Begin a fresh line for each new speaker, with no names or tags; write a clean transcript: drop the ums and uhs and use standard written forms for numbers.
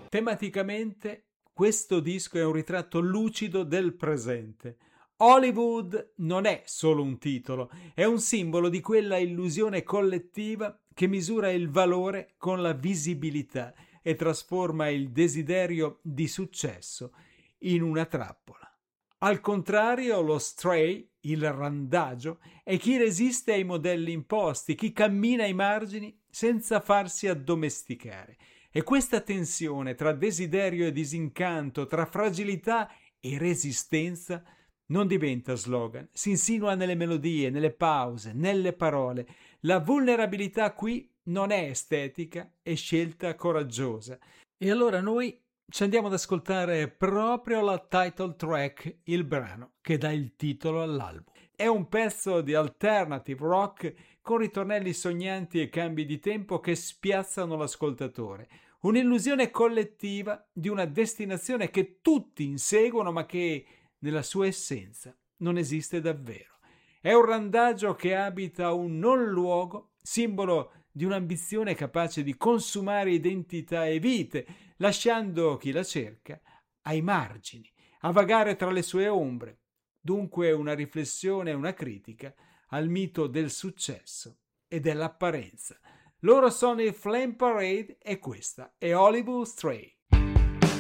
Tematicamente, questo disco è un ritratto lucido del presente. Hollywood non è solo un titolo, è un simbolo di quella illusione collettiva che misura il valore con la visibilità e trasforma il desiderio di successo in una trappola. Al contrario, lo stray, il randagio, è chi resiste ai modelli imposti, chi cammina ai margini senza farsi addomesticare. E questa tensione tra desiderio e disincanto, tra fragilità e resistenza, non diventa slogan, si insinua nelle melodie, nelle pause, nelle parole. La vulnerabilità qui non è estetica, è scelta coraggiosa. E allora noi ci andiamo ad ascoltare proprio la title track, il brano che dà il titolo all'album. È un pezzo di alternative rock con ritornelli sognanti e cambi di tempo che spiazzano l'ascoltatore. Un'illusione collettiva di una destinazione che tutti inseguono ma che nella sua essenza non esiste davvero. È un randagio che abita un non luogo, simbolo di un'ambizione capace di consumare identità e vite, lasciando chi la cerca ai margini, a vagare tra le sue ombre. Dunque una riflessione e una critica al mito del successo e dell'apparenza. Loro sono i Flame Parade e questa è Hollywood Stray.